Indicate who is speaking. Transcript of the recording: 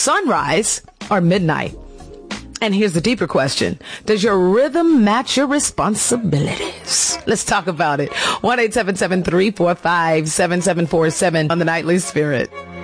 Speaker 1: sunrise or midnight? And here's the deeper question. Does your rhythm match your responsibilities? Let's talk about it. 1-877-345-7747 on the Nightly Spirit.